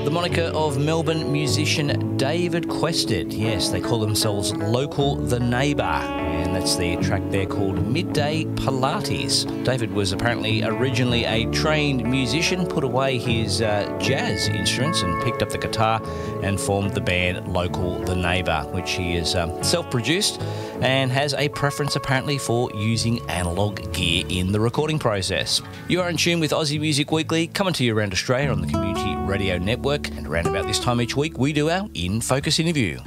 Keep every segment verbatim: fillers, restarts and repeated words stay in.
The moniker of Melbourne musician David Quested. Yes, they call themselves Local the Neighbour, and that's the track there called Midday Pilates. David was apparently originally a trained musician, put away his uh, jazz instruments and picked up the guitar and formed the band Local the Neighbour, which he is um, self-produced and has a preference apparently for using analogue gear in the recording process. You are in tune with Aussie Music Weekly, coming to you around Australia on the Community Radio Network, and around about this time each week we do our In Focus interview.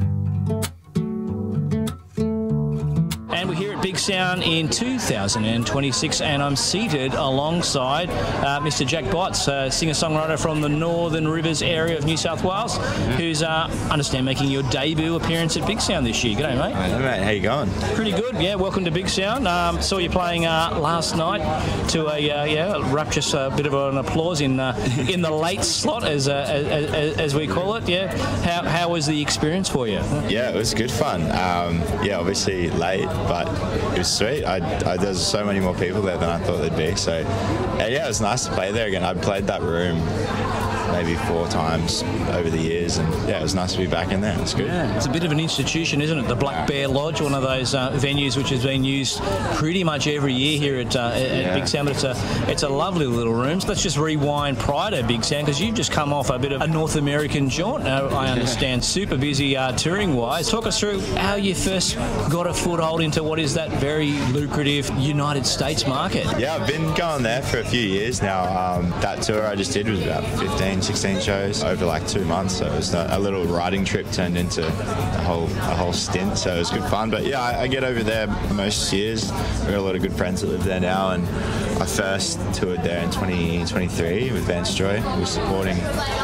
And we're here at Big Sound in two thousand twenty-six, and I'm seated alongside uh, Mister Jack Botts, uh, singer-songwriter from the Northern Rivers area of New South Wales, who's, uh, I understand, making your debut appearance at Big Sound this year. G'day, mate. Hey, mate. How you going? Pretty good, yeah. Welcome to Big Sound. Um, saw you playing uh, last night to a uh, yeah rapturous uh, bit of an applause in uh, in the late slot, as, uh, as as we call it. Yeah. How how was the experience for you? Yeah, it was good fun. Um, yeah, obviously late, but it was sweet. I, I, there's so many more people there than I thought there'd be. So, uh, yeah, it was nice to play there again. I played that room maybe four times over the years, and yeah, it was nice to be back in there. It's good. Yeah, it's a bit of an institution, isn't it? The Black Bear Lodge, one of those uh, venues which has been used pretty much every year here at, uh, at yeah. Big Sound. But it's a it's a lovely little room. So let's just rewind prior to Big Sound, because you've just come off a bit of a North American jaunt. Uh, I understand, super busy uh, touring wise. Talk us through how you first got a foothold into what is that very lucrative United States market. Yeah, I've been going there for a few years now. Um, that tour I just did was about fifteen, sixteen shows over like two months. So it was a, a little riding trip turned into a whole a whole stint. So it was good fun. But yeah, I, I get over there most years. We've got a lot of good friends that live there now, and I first toured there in twenty twenty-three with Vance Joy, who was supporting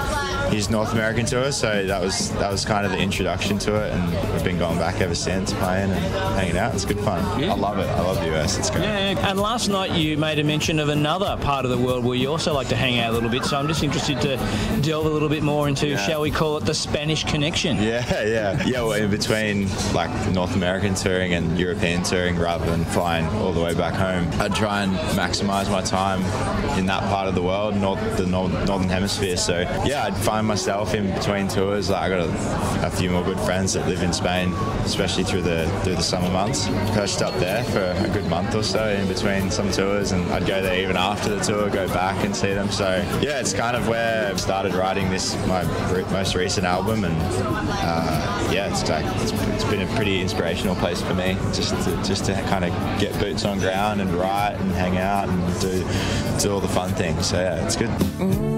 his North American tour, so that was that was kind of the introduction to it, and we've been going back ever since, playing and hanging out. It's good fun. Yeah. I love it. I love the U S. It's great. Yeah, and last night you made a mention of another part of the world where you also like to hang out a little bit, so I'm just interested to delve a little bit more into, yeah. shall we call it, the Spanish connection? Yeah, yeah. Yeah, well, in between like North American touring and European touring, rather than flying all the way back home, I'd try and maximise my time in that part of the world, north, the north, Northern Hemisphere. So yeah, I'd find myself in between tours. Like, I got a, a few more good friends that live in Spain, especially through the through the summer months. Perched up there for a good month or so in between some tours, and I'd go there even after the tour, go back and see them. So yeah, it's kind of where I've started writing this my most recent album, and uh, yeah, it's like it's, it's been a pretty inspirational place for me, just to, just to kind of get boots on ground and write and hang out and do do all the fun things. So yeah, it's good.